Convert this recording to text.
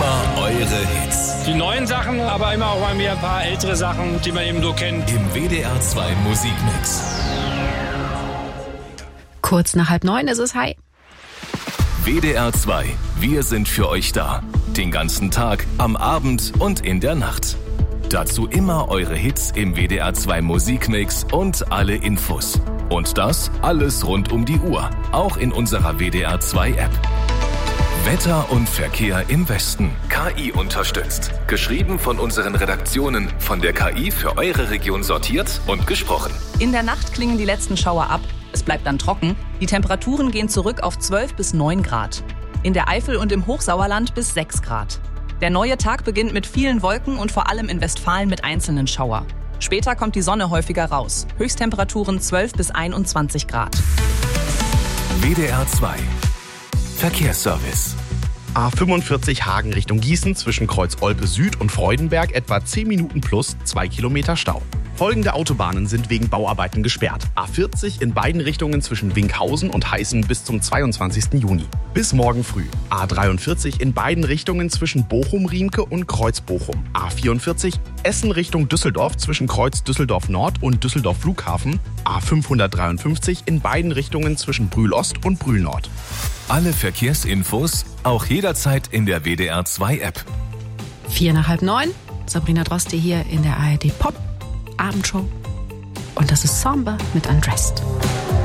immer eure Hits. Die neuen Sachen, aber immer auch mal mir ein paar ältere Sachen, die man eben so kennt. Im WDR 2 Musikmix. Kurz nach 8:30 ist es. Hi. WDR 2, wir sind für euch da. Den ganzen Tag, am Abend und in der Nacht. Dazu immer eure Hits im WDR 2 Musikmix und alle Infos. Und das alles rund um die Uhr, auch in unserer WDR 2 App. Wetter und Verkehr im Westen. KI unterstützt. Geschrieben von unseren Redaktionen, von der KI für eure Region sortiert und gesprochen. In der Nacht klingen die letzten Schauer ab. Es bleibt dann trocken. Die Temperaturen gehen zurück auf 12 bis 9 Grad. In der Eifel und im Hochsauerland bis 6 Grad. Der neue Tag beginnt mit vielen Wolken und vor allem in Westfalen mit einzelnen Schauer. Später kommt die Sonne häufiger raus. Höchsttemperaturen 12 bis 21 Grad. WDR 2 Verkehrsservice. A45 Hagen Richtung Gießen zwischen Kreuz Olpe Süd und Freudenberg etwa 10 Minuten plus 2 Kilometer Stau. Folgende Autobahnen sind wegen Bauarbeiten gesperrt. A40 in beiden Richtungen zwischen Winkhausen und Heißen bis zum 22. Juni. Bis morgen früh. A43 in beiden Richtungen zwischen Bochum-Riemke und Kreuz-Bochum. A44 Essen Richtung Düsseldorf zwischen Kreuz Düsseldorf Nord und Düsseldorf Flughafen. A553 in beiden Richtungen zwischen Brühl Ost und Brühl Nord. Alle Verkehrsinfos auch jederzeit in der WDR 2 App. 8:45. Sabrina Droste hier in der ARD Pop Abendshow. Und das ist Samba mit Undressed.